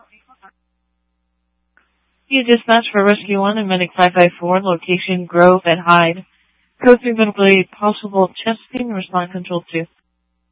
You dispatch for Rescue 1 and Medic 554, location Grove at Hyde. Code 3 medical aid, possible chest pain, respond control 2.